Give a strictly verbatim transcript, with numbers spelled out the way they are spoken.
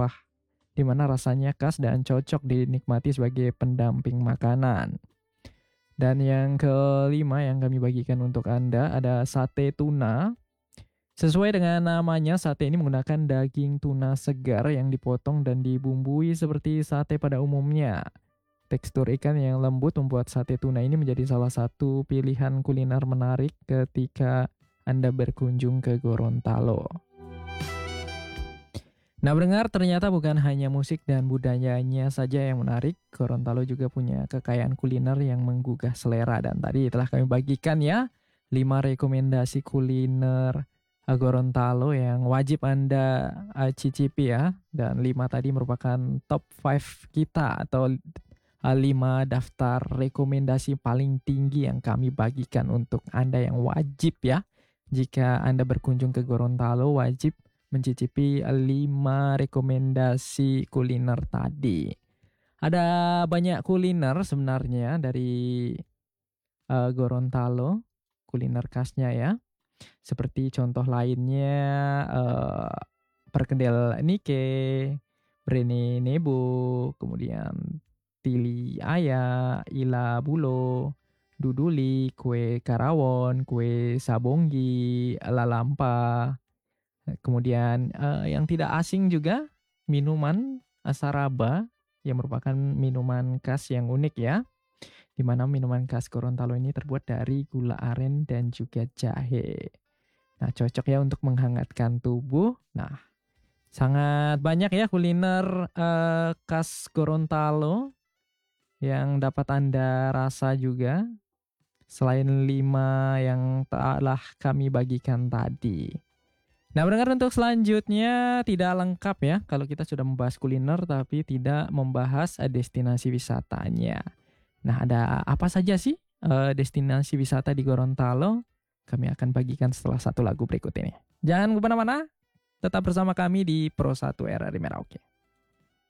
rempah, di mana rasanya khas dan cocok dinikmati sebagai pendamping makanan. Dan yang kelima yang kami bagikan untuk Anda ada sate tuna. Sesuai dengan namanya, sate ini menggunakan daging tuna segar yang dipotong dan dibumbui seperti sate pada umumnya. Tekstur ikan yang lembut membuat sate tuna ini menjadi salah satu pilihan kuliner menarik ketika Anda berkunjung ke Gorontalo. Nah, pendengar, ternyata bukan hanya musik dan budayanya saja yang menarik. Gorontalo juga punya kekayaan kuliner yang menggugah selera. Dan tadi telah kami bagikan ya lima rekomendasi kuliner Gorontalo yang wajib Anda uh, cicipi ya. Dan lima tadi merupakan top lima kita atau uh, lima daftar rekomendasi paling tinggi yang kami bagikan untuk Anda yang wajib ya. Jika Anda berkunjung ke Gorontalo, wajib mencicipi lima rekomendasi kuliner tadi. Ada banyak kuliner sebenarnya dari uh, Gorontalo, kuliner khasnya ya. Seperti contoh lainnya uh, perkedel Nike, Brene Nebo, kemudian Tili Aya, Ila Bulo, Duduli, kue Karawon, kue Sabonggi, Lalampa. Kemudian uh, yang tidak asing juga minuman Saraba yang merupakan minuman khas yang unik ya. Di mana minuman khas Gorontalo ini terbuat dari gula aren dan juga jahe. Nah, cocok ya untuk menghangatkan tubuh. Nah, sangat banyak ya kuliner uh, khas Gorontalo yang dapat Anda rasa juga. Selain lima yang telah kami bagikan tadi. Nah, pendengar, untuk selanjutnya tidak lengkap ya kalau kita sudah membahas kuliner tapi tidak membahas destinasi wisatanya. Nah, ada apa saja sih uh, destinasi wisata di Gorontalo? Kami akan bagikan setelah satu lagu berikut ini. Jangan kemana-mana, tetap bersama kami di Pro satu R R I Merauke.